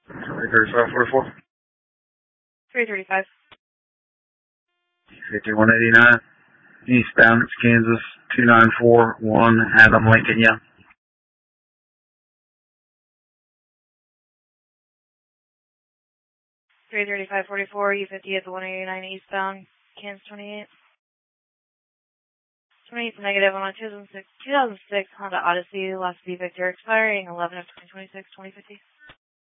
3544. 335. 5189. Eastbound, it's Kansas 2941, Adam Lincoln, yeah. $335.44, U50 at the 189 eastbound, Kansas 28. 28 negative on a 2006 Honda Odyssey, Last V Victor, expiring 11 of 2026, 2050.